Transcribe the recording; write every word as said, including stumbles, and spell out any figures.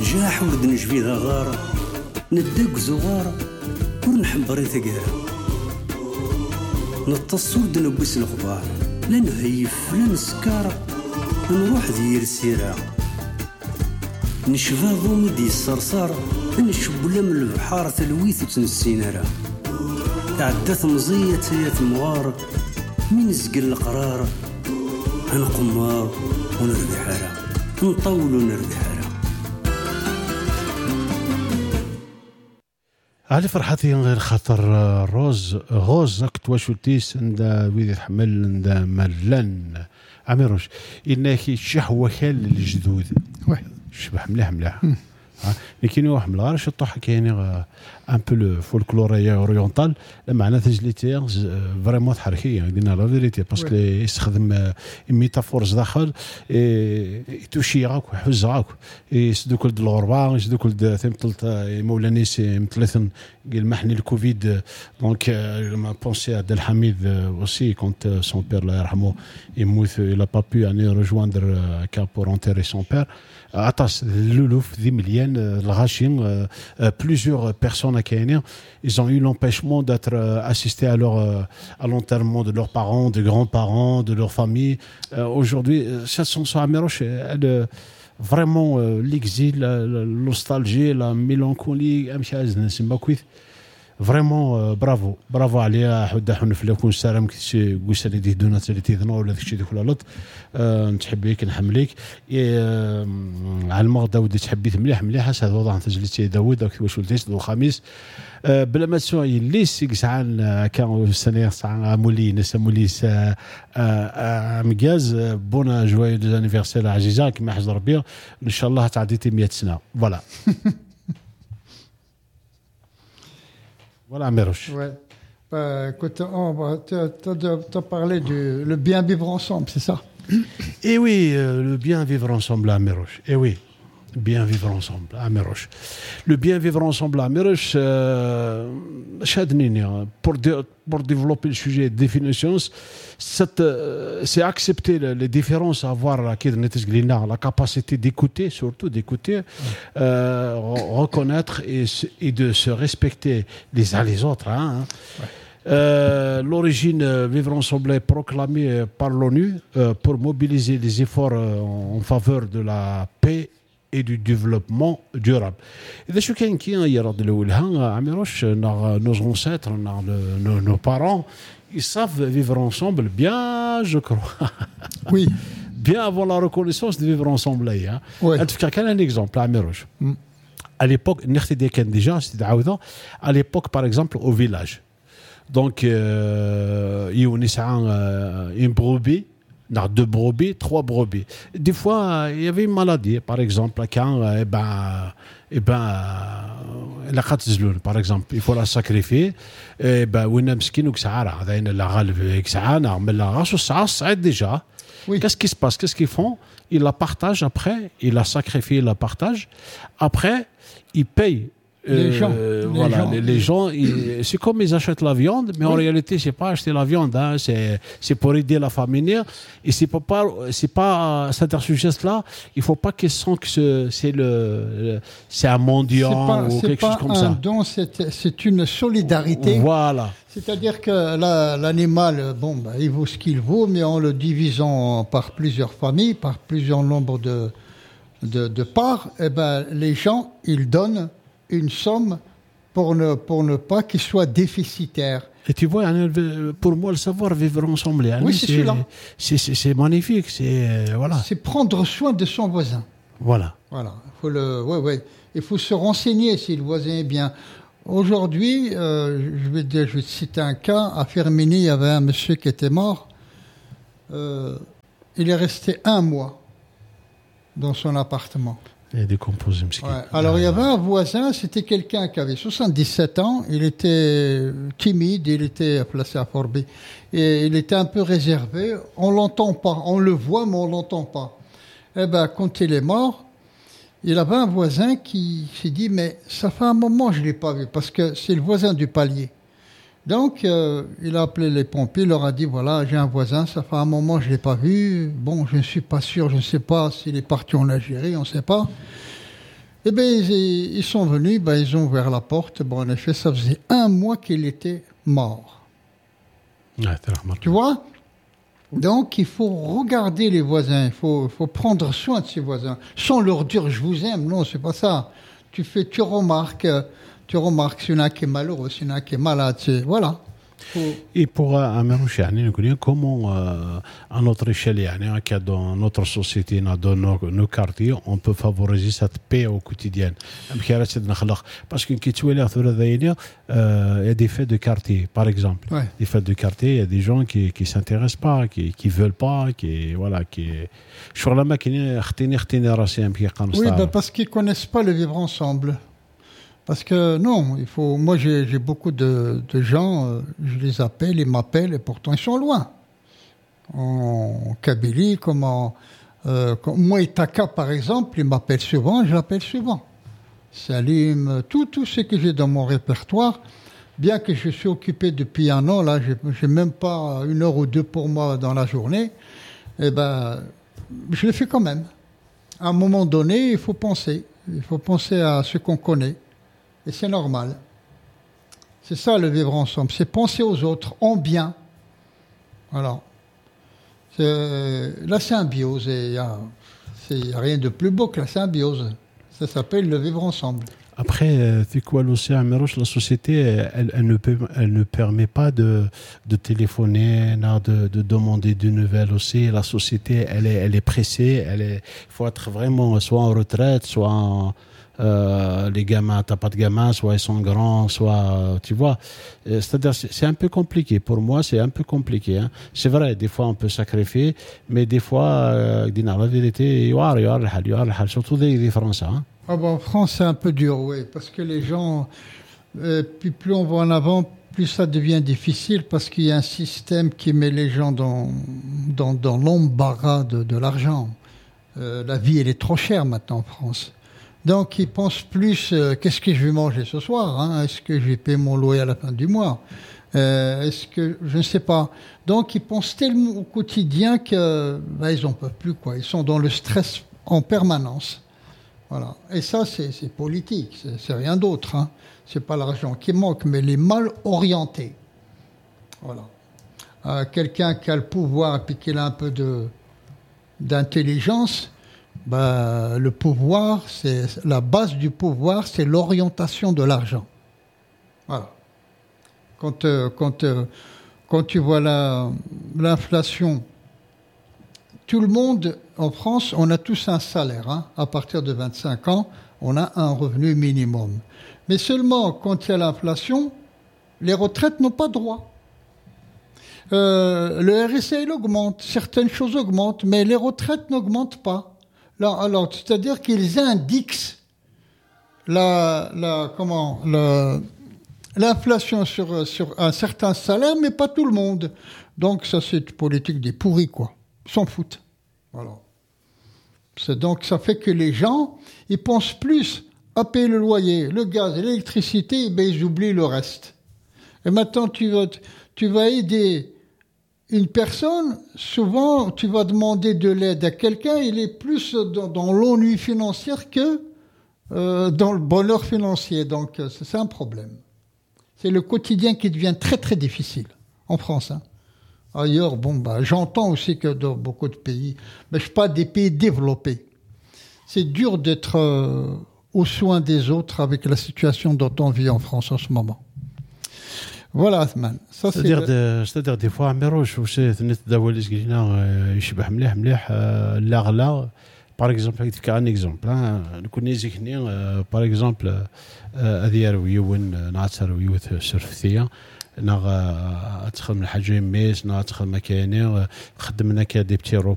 نجاح ورد نجبيد غار ندق زوار ونحبري ثقيرة نتصل دنبس الخضار لا نهيف لا نسكر نروح دير السيرة نشفى ضومي دي الصرصار نشبلا من البحار تلويث وتنسينارا تعدات مزية تيات موار من زقل القرار هنقمار ونربح حارة نطول ونربح حارة على فرحتي غير خاطر روز غوز اكت واشوتيس عند ويدي تحمل عند ملان عميروش إنك شحوة خال الجدود شبح مليح مليح لكن واحد من الغرش الطوح كاين ان بو لو فولكلوري اورينتال معناتها تجليتي فريمون تحركيه قلنا لا فيريتي باسكو يستخدم ميتافورز داخل توشي غاك ويحوز غاك يسدوك لد الغربه يسدوك لد ثمثلت مولانا مثلثن قال محني الكوفيد دونك ما بونسي عبد الحميد اوسي كونت سون بير الله يرحمه يموت il a pas pu aller rejoindre qu'à pour enterrer son père Atas, Loulouf, Dimilien, Lrachim, plusieurs personnes à Kenya, ils ont eu l'empêchement d'être assistés à, leur, à l'enterrement de leurs parents, de grands-parents, de leur famille. Euh, aujourd'hui, cette chanson à Meroche, elle, vraiment euh, l'exil, la, la nostalgie, la mélancolie, vraiment euh, bravo bravo عليها حدا حنا في لكون سلام كي قوس اللي يدونا اللي تيذنا ولا داكشي ديك ولا لط أه نتحب ليك نحمليك أه على المغدا ودي تحبيت مليح مليح هذا وضع تجلتي داوود واش ولتيس الخميس أه بلا ما تسوي لي سيك ساعه كان السنه ساعه مولي ناس مولي مكاز بونا جوي دو انيفرسير عزيزه كما حضر بيا ان شاء الله تعديتي مية سنه فوالا Voilà, Meroche. Ouais. Bah, écoute, tu as parlé du le bien vivre ensemble, c'est ça? Eh oui, euh, le bien vivre ensemble à Meroche. Eh oui, bien vivre ensemble à Meroche. Le bien vivre ensemble à Meroche, euh, pour, de, pour développer le sujet de définition, c'est, euh, c'est accepter les différences, avoir la capacité d'écouter, surtout d'écouter, euh, reconnaître et, et de se respecter les uns les autres. Hein. Ouais. Euh, l'origine euh, Vivre ensemble est proclamée par l'ONU euh, pour mobiliser les efforts euh, en faveur de la paix et du développement durable. إذا شو كان كي يرد الأولها عميروش nos ancêtres, nos, nos parents, ils savent vivre ensemble bien, je crois. Oui. Bien avant la reconnaissance de vivre ensemble. Hein. Oui. Tu as un exemple, Amirouche. Mm. À l'époque, déjà, à l'époque, par exemple, au village. Donc, euh, il y a une brebis, deux brebis, trois brebis. Des fois, il y avait une maladie, par exemple, quand, eh ben, eh ben, la khatzloun, par exemple, il faut la sacrifier. Eh ben, ouina mskine ou ksara, d'ailleurs, la galve ksara, mais la race, ça, ça aide déjà. Oui. Qu'est-ce qui se passe? Qu'est-ce qu'ils font? Ils la partagent après, ils la sacrifient, ils la partagent. Après, ils payent. Les gens, euh, les voilà, gens. les, les gens ils, c'est comme ils achètent la viande, mais oui. En réalité, c'est pas acheter la viande, hein, c'est, c'est pour aider la famille. Et c'est pas, c'est pas cette geste-là. Il faut pas qu'ils sentent que c'est, c'est le, le, c'est un mendiant c'est pas, ou quelque chose comme ça. C'est pas un don, c'est, c'est une solidarité. Voilà. C'est-à-dire que la, l'animal, bon, bah, il vaut ce qu'il vaut, mais en le divisant par plusieurs familles, par plusieurs nombres de, de, de parts, eh ben, les gens, ils donnent une somme pour ne, pour ne pas qu'il soit déficitaire. Et tu vois, pour moi, le savoir vivre ensemble, oui, c'est, c'est celui-là. C'est, c'est, c'est magnifique. C'est, voilà. C'est prendre soin de son voisin. Voilà. Voilà. Il faut, le, ouais, ouais. Il faut se renseigner si le voisin est bien. Aujourd'hui, euh, je, vais, je vais citer un cas. À Firminy, il y avait un monsieur qui était mort. Euh, il est resté un mois dans son appartement. Il y a des composés. Ouais. Alors, il y avait un voisin, c'était quelqu'un qui avait soixante-dix-sept ans. Il était timide, il était placé à Forbé. Et il était un peu réservé. On l'entend pas. On le voit, mais on l'entend pas. Eh ben, quand il est mort, il avait un voisin qui s'est dit, mais ça fait un moment que je l'ai pas vu, parce que c'est le voisin du palier. Donc, euh, il a appelé les pompiers, il leur a dit, voilà, j'ai un voisin, ça fait un moment que je ne l'ai pas vu. Bon, je ne suis pas sûr, je ne sais pas s'il est parti en Algérie, on ne sait pas. Eh bien, ils, ils sont venus, ben, ils ont ouvert la porte. Bon, en effet, ça faisait un mois qu'il était mort. Ouais, tu vois? Donc, il faut regarder les voisins, il faut, il faut prendre soin de ses voisins. Sans leur dire « je vous aime », non, c'est pas ça. Tu fais, tu remarques, tu remarques s'il y en a qui est malheureux, s'il y en a qui est malade, c'est, voilà. Et pour Amirouche, comment euh, à notre échelle, dans notre société, dans nos, nos quartiers, on peut favoriser cette paix au quotidien? Parce que il y a des fêtes de quartier, par exemple. Ouais. Des fêtes de quartier, il y a des gens qui ne s'intéressent pas, qui ne veulent pas, qui voilà, qui. Sur la machine, oui, bah parce qu'ils ne connaissent pas le vivre ensemble. Parce que non, il faut. Moi, j'ai, j'ai beaucoup de, de gens, euh, je les appelle, ils m'appellent, et pourtant ils sont loin. En Kabylie, comme en. Euh, comme, moi, Itaka, par exemple, ils m'appellent souvent, je l'appelle souvent. Salim, tout, tout ce que j'ai dans mon répertoire, bien que je suis occupé depuis un an, là, j'ai, j'ai même pas une heure ou deux pour moi dans la journée, eh ben, je le fais quand même. À un moment donné, il faut penser. Il faut penser à ce qu'on connaît. Et c'est normal. C'est ça le vivre ensemble. C'est penser aux autres en bien. Voilà. C'est la symbiose. Il n'y a, a rien de plus beau que la symbiose. Ça s'appelle le vivre ensemble. Après, c'est quoi l'océan Amirouche? La société, elle, elle, ne peut, elle ne permet pas de, de téléphoner, de, de demander de nouvelles aussi. La société, elle est, elle est pressée. Elle est, faut être vraiment soit en retraite, soit en, Euh, les gamins, t'as pas de gamins, soit ils sont grands, soit, tu vois. C'est-à-dire, c'est, c'est un peu compliqué. Pour moi, c'est un peu compliqué. Hein. C'est vrai, des fois, on peut sacrifier, mais des fois, euh, la vérité, il y a surtout des, des Français. Hein. Ah bon, en France, c'est un peu dur, oui, parce que les gens, euh, puis plus on va en avant, plus ça devient difficile, parce qu'il y a un système qui met les gens dans, dans, dans l'embarras de, de l'argent. Euh, la vie, elle est trop chère maintenant en France. Donc, ils pensent plus, euh, qu'est-ce que je vais manger ce soir, hein? Est-ce que je vais payer mon loyer à la fin du mois, euh, est-ce que, je ne sais pas. Donc, ils pensent tellement au quotidien que, ben, ils n'en peuvent plus, quoi. Ils sont dans le stress en permanence. Voilà. Et ça, c'est, c'est politique, c'est, c'est rien d'autre, hein. C'est pas l'argent qui manque, mais les mal orientés. Voilà. Euh, quelqu'un qui a le pouvoir et puis qui a un peu de, d'intelligence, bah, le pouvoir, c'est la base du pouvoir, c'est l'orientation de l'argent. Voilà. Quand, euh, quand, euh, quand tu vois la, l'inflation, tout le monde en France, on a tous un salaire. Hein. À partir de vingt-cinq ans, on a un revenu minimum. Mais seulement quand il y a l'inflation, les retraites n'ont pas droit. Euh, le R S A, il augmente, certaines choses augmentent, mais les retraites n'augmentent pas. Là, alors, c'est-à-dire qu'ils indexent la, la, comment, la, l'inflation sur, sur un certain salaire, mais pas tout le monde. Donc, ça, c'est une politique des pourris, quoi. Ils s'en foutent. Voilà. C'est donc, ça fait que les gens, ils pensent plus à payer le loyer, le gaz et l'électricité, et bien, ils oublient le reste. Et maintenant, tu vas, tu vas aider une personne, souvent, tu vas demander de l'aide à quelqu'un, il est plus dans, dans l'ennui financier que euh, dans le bonheur financier. Donc, c'est, c'est un problème. C'est le quotidien qui devient très, très difficile en France. Hein. Ailleurs, bon, bah, j'entends aussi que dans beaucoup de pays, mais je ne suis pas des pays développés. C'est dur d'être euh, aux soins des autres avec la situation dont on vit en France en ce moment. Voilà, man. Ça, c'est c'est-à-dire, de, c'est-à-dire des fois Amirouche وشي نتداول اللي قلنا يشبه مليح مليح لا غلا باغ اكزومبل نعطيك ان اكزومبل نكون نزيكني باغ اكزومبل هذه ويون نعتر ويوث سرفتيه نغ ادخل من حاجه ميس نغ ادخل مكاني خدمنا كدي بتي